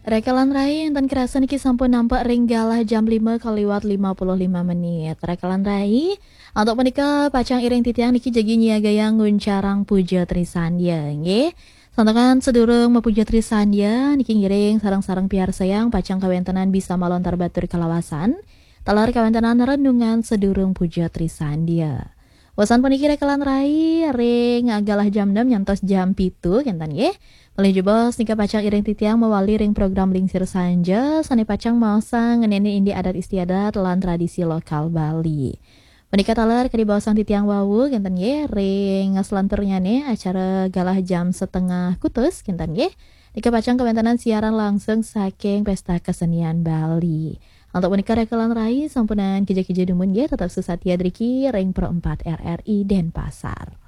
Rekalan Rai dan kerasan iki sampun nampak ring galah jam 5 kaliwat 55 menit. Rekalan Rai untuk menikah pacang iring titiang niki jagi nyiagaya nguncarang puja Trisandya nggih. Santakan sedurung mepuja Trisandya niki ngiring sarang-sarang piar sayang pacang kawentenan bisa malontar batur kalawasan. Talar kawentenan renungan sedurung puja Trisandya. Wasan puniki rekalan Rai ring agalah jam 6 nyantos jam pitu kentan nggih. Oleh jebos nika pacang iring titiang mewali ring program Lingsir Sanja sani pacang maosang ngeneni indi adat istiadat lan tradisi lokal Bali. Menika taler kadibawasan titiang wawu kinten nggih ring selanturnya nih acara galah jam setengah kutus kinten nggih. Nika pacang kawentanan siaran langsung saking Pesta Kesenian Bali. Untuk menika rekalan Rai sampunan kija-kija dumun nggih tetap susatya driki ring pro 4 RRI Denpasar.